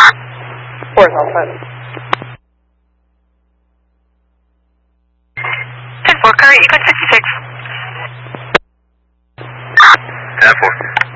4's all set. 10-4, current, you can 66. 10-4.